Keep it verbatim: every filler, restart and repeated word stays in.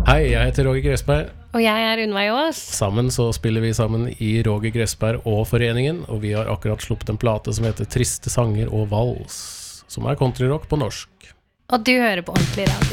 Hei, jeg heter Roger Gressberg. Og jeg er Unnveig Aas. Sammen så spiller vi sammen i Roger Gressberg og Foreningen, og vi har akkurat sluppet en plate som heter Triste sanger og vals, som er countryrock på norsk. Og du hører på Ordentlig Radio.